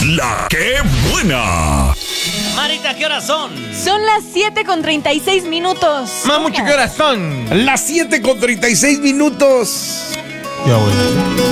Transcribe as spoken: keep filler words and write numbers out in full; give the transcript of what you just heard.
La ¡Qué buena! Marita, ¿qué horas son? Son las siete con treinta y seis minutos. Mamucho, ¿qué horas son? Las siete con treinta y seis minutos. Ya, bueno.